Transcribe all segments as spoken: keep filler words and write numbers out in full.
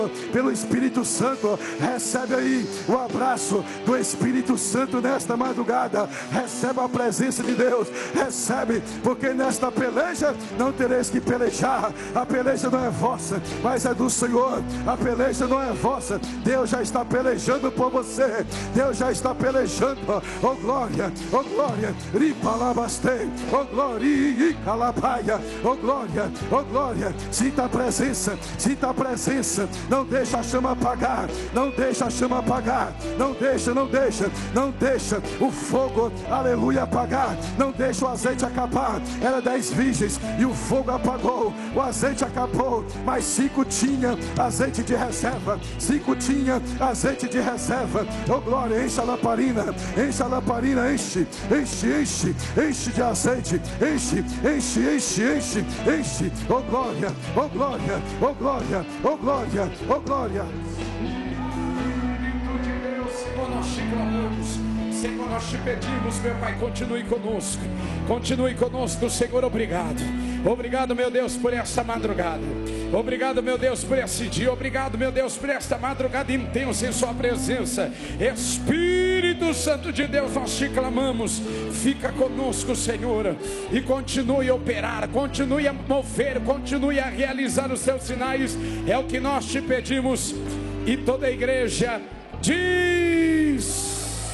pelo Espírito Santo. Recebe aí o abraço do Espírito Santo nesta madrugada. Recebe a presença de Deus. Recebe, porque nesta peleja não tereis que pelejar. A peleja não é vossa, mas é do Senhor. A peleja não é vossa. Deus já está pelejando por você. Deus já está pelejando. Oh glória, oh glória. Ripalabastei, oh glória, calabaia, oh glória, oh glória. Sinta a presença, sinta a presença. Não deixa a chama apagar, não deixa a chama apagar, não deixa, não deixa, não deixa o fogo, aleluia, apagar, não deixa o azeite acabar. Era dez virgens e o fogo apagou, o azeite acabou, mas cinco tinha azeite de reserva, cinco tinha azeite de reserva. Oh glória, enche a lamparina, enche a lamparina, enche, enche, enche, enche de azeite, enche, enche, enche, enche, enche. Oh glória, oh glória, oh glória, oh glória. Oh glória. Espírito de Deus, Senhor, nós te clamamos, Senhor, nós te pedimos, meu Pai, continue conosco, continue conosco, Senhor, obrigado, obrigado, meu Deus, por esta madrugada, obrigado, meu Deus, por esse dia, obrigado, meu Deus, por esta madrugada intensa em sua presença. Espírito Santo de Deus, nós te clamamos, fica conosco, Senhor, e continue a operar, continue a mover, continue a realizar os seus sinais, é o que nós te pedimos. E toda a igreja diz: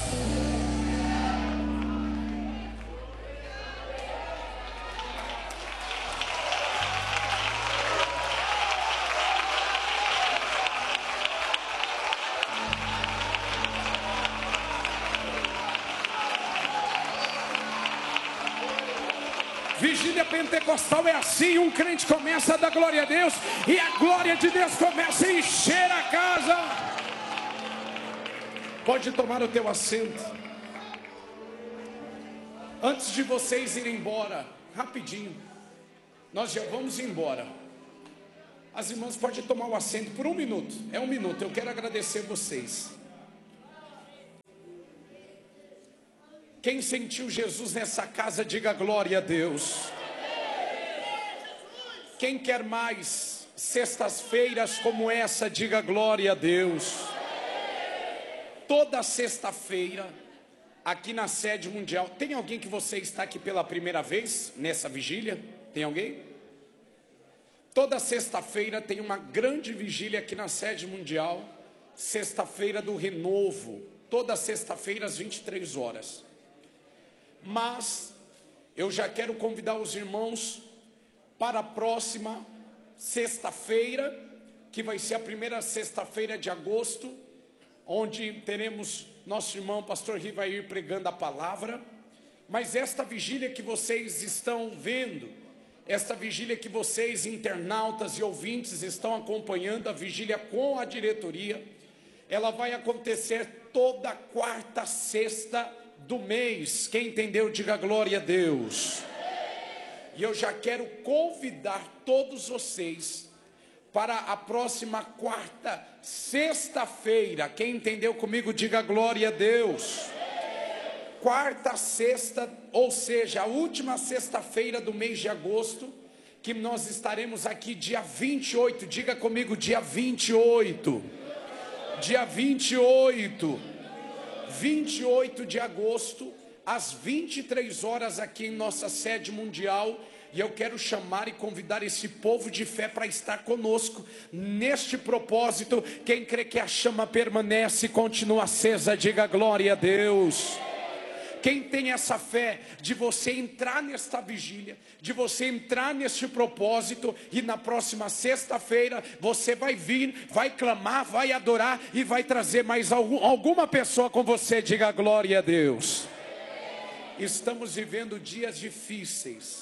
vigília pentecostal é assim, um crente começa a dar glória a Deus, e a glória de Deus começa a encher a casa. Pode tomar o teu assento. Antes de vocês irem embora, rapidinho, nós já vamos embora. As irmãs podem tomar o assento por um minuto, é um minuto, eu quero agradecer vocês. Quem sentiu Jesus nessa casa, diga glória a Deus. Quem quer mais sextas-feiras como essa, diga glória a Deus. Toda sexta-feira, aqui na sede mundial, tem alguém que você está aqui pela primeira vez nessa vigília? Tem alguém? Toda sexta-feira tem uma grande vigília aqui na sede mundial, sexta-feira do renovo, toda sexta-feira às vinte e três horas. Mas eu já quero convidar os irmãos para a próxima sexta-feira, que vai ser a primeira sexta-feira de agosto, onde teremos nosso irmão pastor Rivair pregando a palavra. Mas esta vigília que vocês estão vendo, esta vigília que vocês, internautas e ouvintes, estão acompanhando, a vigília com a diretoria, ela vai acontecer toda quarta, sexta do mês. Quem entendeu, diga glória a Deus. E eu já quero convidar todos vocês para a próxima quarta, sexta-feira. Quem entendeu comigo, diga glória a Deus. Quarta, sexta, ou seja, a última sexta-feira do mês de agosto, que nós estaremos aqui dia vinte e oito, diga comigo, dia vinte e oito, dia vinte e oito, vinte e oito de agosto, às vinte e três horas aqui em nossa sede mundial. E eu quero chamar e convidar esse povo de fé para estar conosco neste propósito. Quem crê que a chama permanece e continua acesa, diga glória a Deus. Quem tem essa fé de você entrar nesta vigília, de você entrar neste propósito, e na próxima sexta-feira você vai vir, vai clamar, vai adorar e vai trazer mais algum, alguma pessoa com você, diga glória a Deus. Estamos vivendo dias difíceis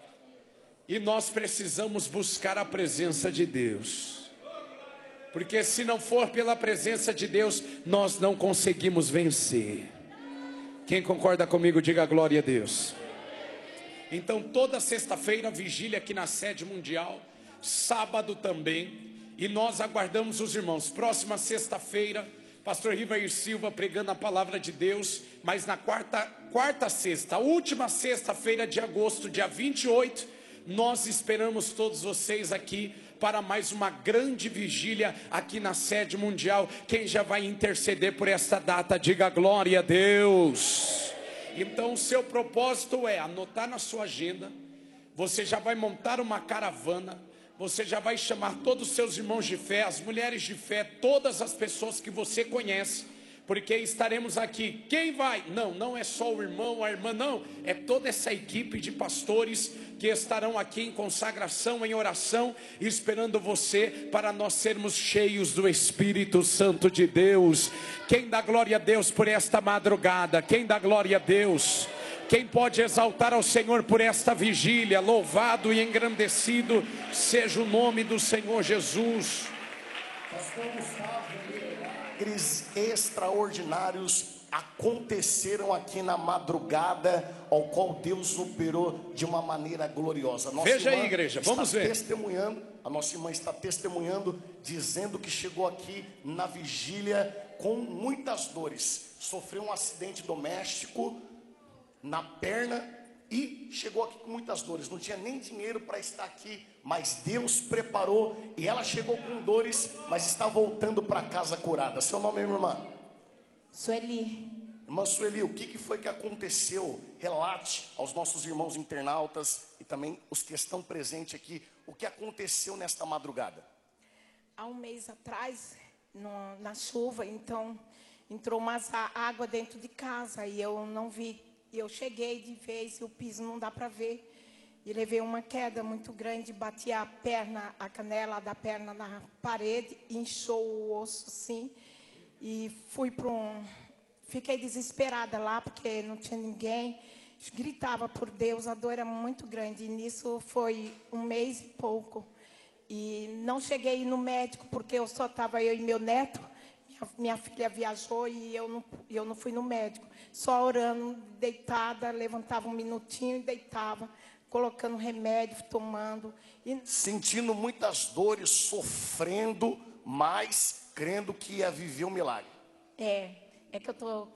e nós precisamos buscar a presença de Deus, porque se não for pela presença de Deus, nós não conseguimos vencer. Quem concorda comigo, diga glória a Deus. Então toda sexta-feira vigília aqui na sede mundial, sábado também, e nós aguardamos os irmãos. Próxima sexta-feira, pastor Rivair Silva pregando a palavra de Deus, mas na quarta, quarta sexta, a última sexta-feira de agosto, dia vinte e oito, nós esperamos todos vocês aqui para mais uma grande vigília aqui na sede mundial. Quem já vai interceder por esta data, diga glória a Deus. Então o seu propósito é anotar na sua agenda. Você já vai montar uma caravana. Você já vai chamar todos os seus irmãos de fé, as mulheres de fé, todas as pessoas que você conhece, porque estaremos aqui. Quem vai? Não, não é só o irmão, a irmã, não. É toda essa equipe de pastores que estarão aqui em consagração, em oração, esperando você para nós sermos cheios do Espírito Santo de Deus. Quem dá glória a Deus por esta madrugada? Quem dá glória a Deus? Quem pode exaltar ao Senhor por esta vigília? Louvado e engrandecido seja o nome do Senhor Jesus. Milagres extraordinários aconteceram aqui na madrugada, ao qual Deus operou de uma maneira gloriosa. Nossa Veja irmã aí, igreja, vamos está ver. Testemunhando, a nossa irmã está testemunhando, dizendo que chegou aqui na vigília com muitas dores. Sofreu um acidente doméstico na perna e chegou aqui com muitas dores. Não tinha nem dinheiro para estar aqui, mas Deus preparou e ela chegou com dores, mas está voltando para casa curada. Seu nome, minha irmã? Sueli. Irmã Sueli, o que, que foi que aconteceu? Relate aos nossos irmãos internautas e também os que estão presentes aqui, o que aconteceu nesta madrugada. Há um mês atrás, no, na chuva, então entrou mais água dentro de casa e eu não vi. Eu cheguei de vez e o piso não dá para ver. E levei uma queda muito grande, bati a perna, a canela da perna na parede, inchou o osso assim. E fui para um... Fiquei desesperada lá, porque não tinha ninguém. Gritava por Deus, a dor era muito grande. E nisso foi um mês e pouco. E não cheguei no médico, porque eu só estava eu e meu neto. Minha, minha filha viajou e eu não, eu não fui no médico. Só orando, deitada, levantava um minutinho e deitava, colocando remédio, tomando. E... Sentindo muitas dores, sofrendo, mas crendo que ia viver um milagre. É, é que eu estou